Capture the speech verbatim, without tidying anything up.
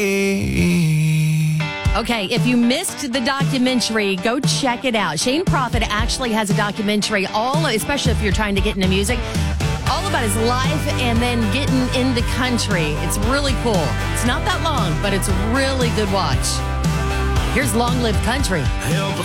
Okay, if you missed the documentary, go check it out. Shane Prophet actually has a documentary, all, especially if you're trying to get into music, all about his life and then getting into country. It's really cool. It's not that long, but it's a really good watch. Here's Long Live Country.